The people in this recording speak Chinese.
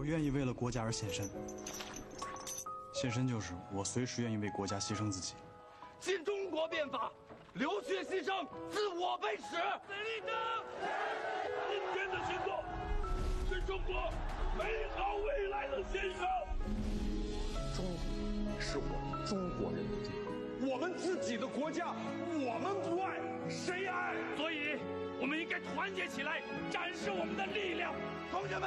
我愿意为了国家而献身，献身就是我随时愿意为国家牺牲自己。 新中国变法，流血牺牲，自我为始。死立正！今天的行动是中国美好未来的献上。 中国是我们中国人的地方， 我们自己的国家，我们不爱，谁爱？所以，我们应该团结起来，展示我们的力量。同学们！